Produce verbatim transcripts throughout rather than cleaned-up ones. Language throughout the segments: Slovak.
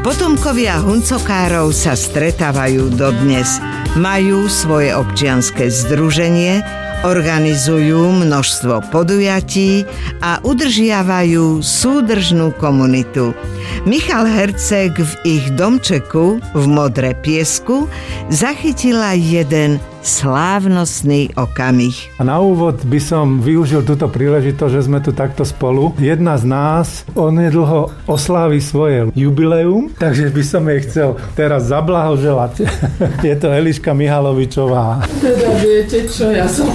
Potomkovia huncokárov sa stretávajú dodnes. Majú svoje občianske združenie, organizujú množstvo podujatí a udržiavajú súdržnú komunitu. Michal Herceg v ich domčeku v Modre piesku zachytila jeden slávnostný okamih. A na úvod by som využil túto príležitosť, že sme tu takto spolu. Jedna z nás onedlho oslávi svoje jubileum, takže by som jej chcel teraz zablahoželať. Je to Eliška Mihalovičová. Teda viete čo, ja som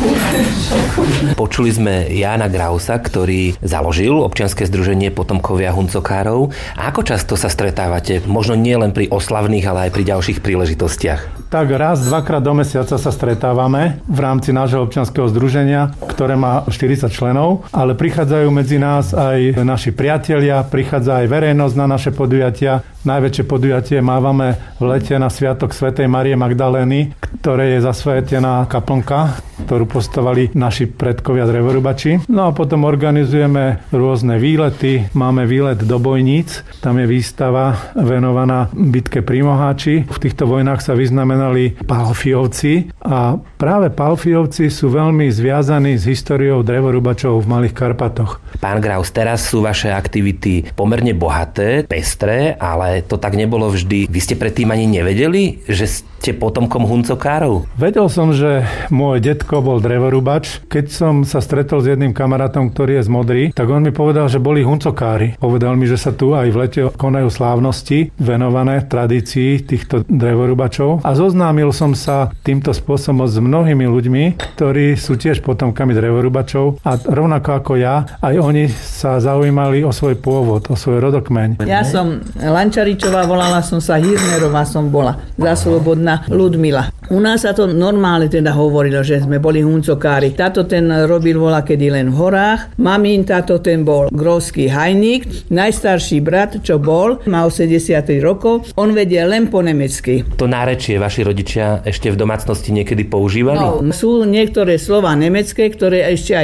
Počuli sme Jána Grausa, ktorý založil občianske združenie Potomkovia huncokárov. A ako často sa stretávate? Možno nie len pri oslavných, ale aj pri ďalších príležitostiach. Tak raz, dvakrát do mesiaca sa stretávame v rámci nášho občianskeho združenia, ktoré má štyridsať členov, ale prichádzajú medzi nás aj naši priatelia, prichádza aj verejnosť na naše podujatia. Najväčšie podujatie mávame v lete na Sviatok svätej Márie Magdalény, ktoré je zasvetená kaplnka, ktorú postavali naši predkovia drevorubači. No a potom organizujeme rôzne výlety. Máme výlet do Bojníc, tam je výstava venovaná bitke pri Moháči. V týchto vojnách sa vyznamenali Pálfiovci a práve Pálfiovci sú veľmi zviazaní s históriou drevorubačov v Malých Karpatoch. Pán Graus, teraz sú vaše aktivity pomerne bohaté, pestré, ale to tak nebolo vždy. Vy ste predtým ani nevedeli, že ste potomkom huncokárov? Vedel som, že môj detko bol drevorubač. Keď som sa stretol s jedným kamarátom, ktorý je z Modry, tak on mi povedal, že boli huncokári. Povedal mi, že sa tu aj v lete konajú slávnosti venované tradícii týchto drevorubačov. A zoznámil som sa týmto spôsobom s mnohými ľuďmi, ktorí sú tiež potomkami drevorubačov a rovnako ako ja, aj oni sa zaujímali o svoj pôvod, o svoj rodokmeň. Ja som Lančaričová, volala som sa Hirnerová, som bola Zaslobodná Ľudmila. U nás sa to normálne teda hovorilo, že sme boli huncokári. Táto ten robil vola kedy len v horách. Mamín táto ten bol grófsky hajník. Najstarší brat, čo bol, má osemdesiat rokov. On vedie len po nemecky. To nárečie vaši rodičia ešte v domácnosti niekedy používali? No, sú niektoré slova nemecké, ktoré ešte aj